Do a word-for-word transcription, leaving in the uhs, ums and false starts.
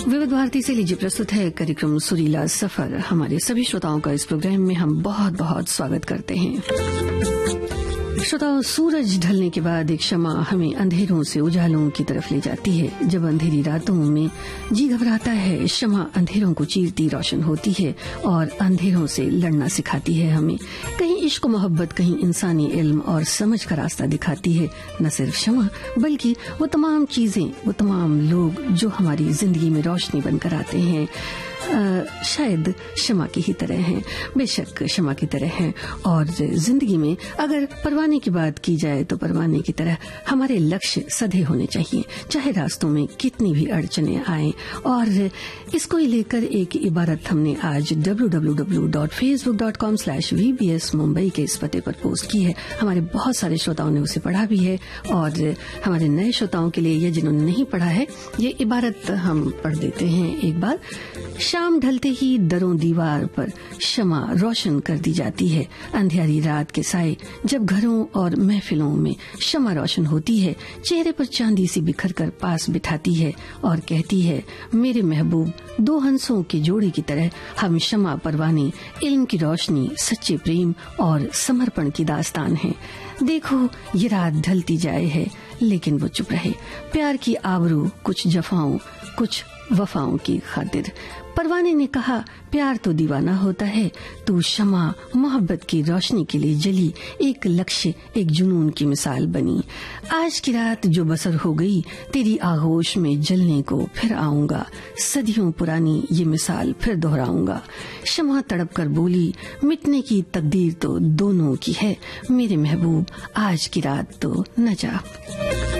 विविध भारती से लीजिए प्रस्तुत है कार्यक्रम सुरीला सफर। हमारे सभी श्रोताओं का इस प्रोग्राम में हम बहुत बहुत स्वागत करते हैं। श्रोताओं, सूरज ढलने के बाद एक शमा हमें अंधेरों से उजालों की तरफ ले जाती है। जब अंधेरी रातों में जी घबराता है, शमा अंधेरों को चीरती रोशन होती है और अंधेरों से लड़ना सिखाती है हमें। कहीं इश्क मोहब्बत, कहीं इंसानी इल्म और समझ का रास्ता दिखाती है। न सिर्फ शमा बल्कि वो तमाम चीजें, वो तमाम लोग जो हमारी जिंदगी में रोशनी बनकर आते हैं, आ, शायद शमा की ही तरह हैं। बेशक शमा की तरह हैं। और जिंदगी में अगर परवाने की बात की जाए तो परवाने की तरह हमारे लक्ष्य सधे होने चाहिए, चाहे रास्तों में कितनी भी अड़चने आएं। और इसको ही लेकर एक इबारत हमने आज W W W dot Facebook dot com slash we B S Mumbai के इस पते पर पोस्ट की है। हमारे बहुत सारे श्रोताओं ने उसे पढ़ा भी है और हमारे नए श्रोताओं के लिए, या जिन्होंने नहीं पढ़ा है, ये इबारत हम पढ़ देते हैं एक बार। शाम ढलते ही दरों दीवार पर शमा रोशन कर दी जाती है। अंधियारी रात के साए जब घरों और महफिलों में शमा रोशन होती है, चेहरे पर चांदी सी बिखर कर पास बिठाती है और कहती है, मेरे महबूब, दो हंसों के जोड़े की तरह हम शमा परवाने, इल्म की रोशनी, सच्चे प्रेम और समर्पण की दास्तान है। देखो ये रात ढलती जाए है, लेकिन वो चुप रहे। प्यार की आबरू कुछ जफाओं, कुछ वफाओं की खातिर। परवाने ने कहा, प्यार तो दीवाना होता है, तू शमा मोहब्बत की रोशनी के लिए जली, एक लक्ष्य, एक जुनून की मिसाल बनी। आज की रात जो बसर हो गई, तेरी आगोश में जलने को फिर आऊंगा, सदियों पुरानी ये मिसाल फिर दोहराऊंगा। शमा तड़प कर बोली, मिटने की तकदीर तो दोनों की है, मेरे महबूब आज की रात तो न जा।